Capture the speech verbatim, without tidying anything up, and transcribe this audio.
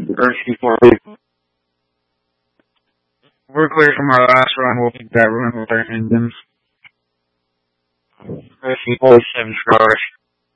Earth four. We're clear from our last run. We'll take that run with our engines. Earth four, seven stars.